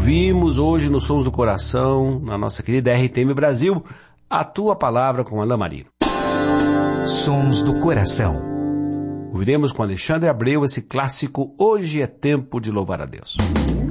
ouvimos hoje nos Sons do Coração, na nossa querida RTM Brasil, a Tua Palavra com Alain Marino. Sons do Coração. Ouviremos com Alexandre Abreu esse clássico Hoje é Tempo de Louvar a Deus.